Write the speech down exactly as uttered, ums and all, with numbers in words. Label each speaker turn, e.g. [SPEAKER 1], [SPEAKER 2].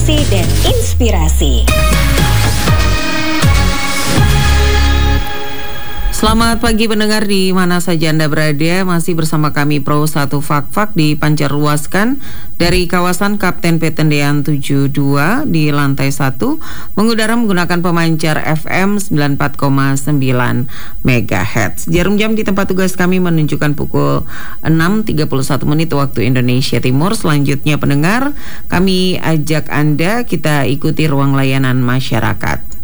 [SPEAKER 1] Informasi dan inspirasi.
[SPEAKER 2] Selamat pagi pendengar di mana saja Anda berada. Masih bersama kami Pro satu Fak-Fak dipancarluaskan dari kawasan Kapten Petendean tujuh puluh dua di lantai satu, mengudara menggunakan pemancar F M sembilan puluh empat koma sembilan megahertz. Jarum jam di tempat tugas kami menunjukkan pukul enam tiga puluh satu menit waktu Indonesia Timur. Selanjutnya pendengar, kami ajak Anda kita ikuti ruang layanan masyarakat.